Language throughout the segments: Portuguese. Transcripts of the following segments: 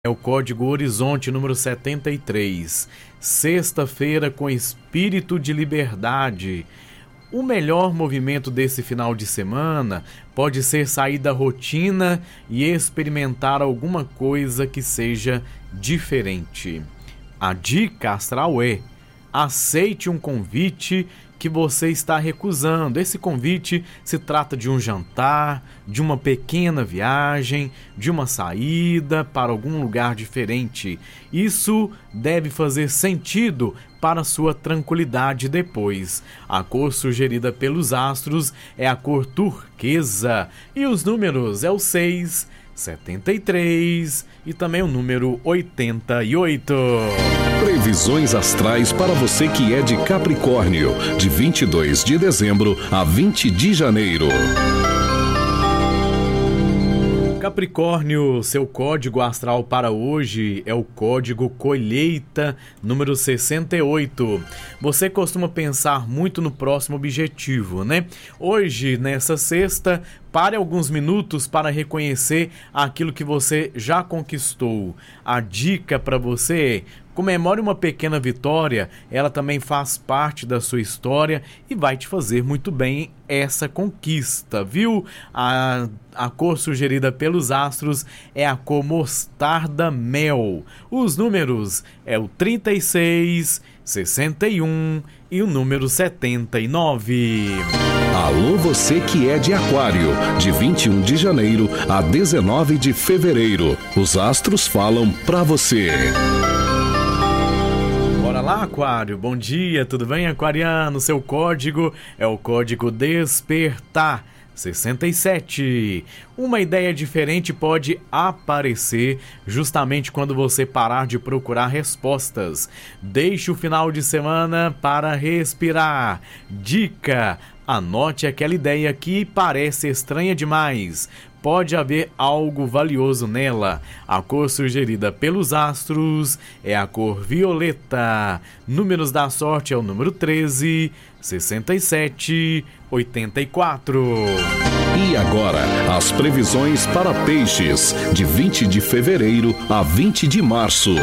É o código Horizonte número 73. Sexta-feira com espírito de liberdade. O melhor movimento desse final de semana pode ser sair da rotina e experimentar alguma coisa que seja diferente. A dica astral é: aceite um convite que você está recusando. Esse convite se trata de um jantar, de uma pequena viagem, de uma saída para algum lugar diferente. Isso deve fazer sentido para sua tranquilidade depois. A cor sugerida pelos astros é a cor turquesa e os números é o 6, 73 e também o número 88. Previsões astrais para você que é de Capricórnio, de 22 de dezembro a 20 de janeiro. Capricórnio, seu código astral para hoje é o código colheita número 68. Você costuma pensar muito no próximo objetivo, né? Hoje, nessa sexta, pare alguns minutos para reconhecer aquilo que você já conquistou. A dica para você é: comemore uma pequena vitória, ela também faz parte da sua história e vai te fazer muito bem essa conquista, viu? A cor sugerida pelos astros é a cor mostarda mel. Os números é o 36, 61 e o número 79. Alô, você que é de Aquário, de 21 de janeiro a 19 de fevereiro. Os astros falam pra você. Olá, Aquário, bom dia, tudo bem, aquariano? Seu código é o código despertar 67. Uma ideia diferente pode aparecer justamente quando você parar de procurar respostas. Deixe o final de semana para respirar. Dica: anote aquela ideia que parece estranha demais. Pode haver algo valioso nela. A cor sugerida pelos astros é a cor violeta. Números da sorte é o número 13, 67, 84. E agora, as previsões para peixes, de 20 de fevereiro a 20 de março.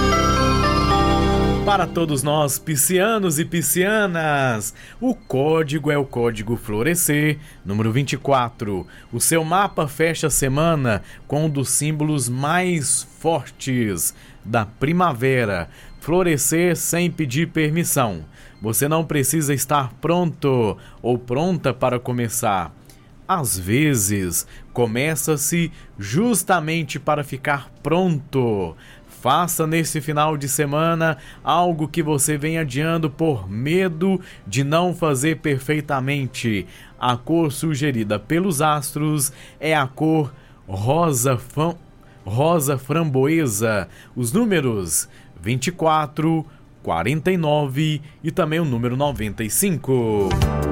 Para todos nós, piscianos e piscianas, o código é o código florescer, número 24. O seu mapa fecha a semana com um dos símbolos mais fortes da primavera. Florescer sem pedir permissão. Você não precisa estar pronto ou pronta para começar. Às vezes, começa-se justamente para ficar pronto. Faça nesse final de semana algo que você vem adiando por medo de não fazer perfeitamente. A cor sugerida pelos astros é a cor rosa framboesa. Os números 24, 49 e também o número 95.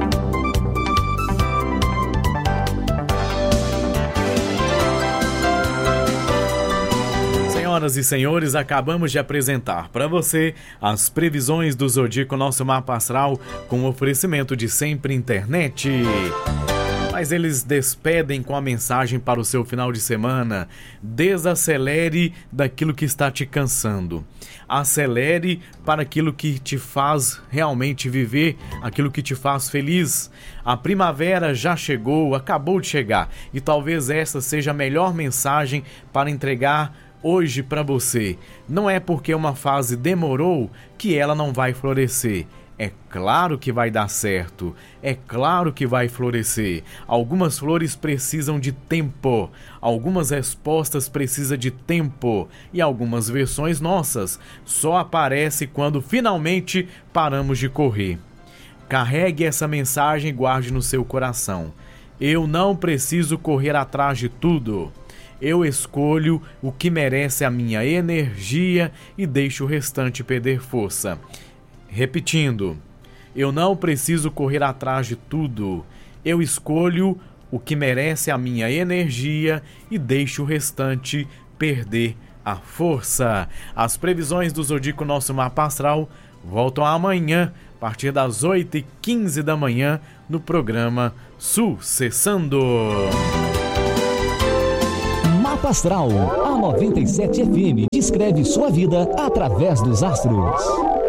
Senhoras e senhores, acabamos de apresentar para você as previsões do Zodíaco, nosso mapa astral, com oferecimento de Sempre Internet. Mas eles despedem com a mensagem para o seu final de semana: desacelere daquilo que está te cansando. Acelere para aquilo que te faz realmente viver, aquilo que te faz feliz. A primavera já chegou, acabou de chegar, e talvez essa seja a melhor mensagem para entregar hoje para você. Não é porque uma fase demorou que ela não vai florescer. É claro que vai dar certo, é claro que vai florescer. Algumas flores precisam de tempo, algumas respostas precisam de tempo e algumas versões nossas só aparecem quando finalmente paramos de correr. Carregue essa mensagem e guarde no seu coração. Eu não preciso correr atrás de tudo. Eu escolho o que merece a minha energia e deixo o restante perder força. Repetindo, eu não preciso correr atrás de tudo. Eu escolho o que merece a minha energia e deixo o restante perder a força. As previsões do Zodíaco, nosso mapa astral, voltam amanhã, a partir das 8h15 da manhã, no programa Sucessando. Mapa Astral. A 97 FM descreve sua vida através dos astros.